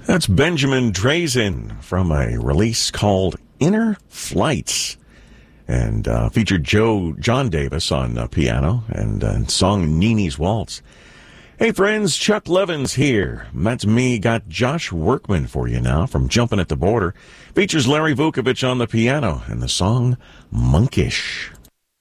That's Benjamin Drazen from a release called Inner Flights, and featured John Davis on piano and song Nini's Waltz. Hey friends, Chuck Levins here. That's me. Got Josh Workman for you now from Jumping at the Border. Features Larry Vukovich on the piano and the song Monkish.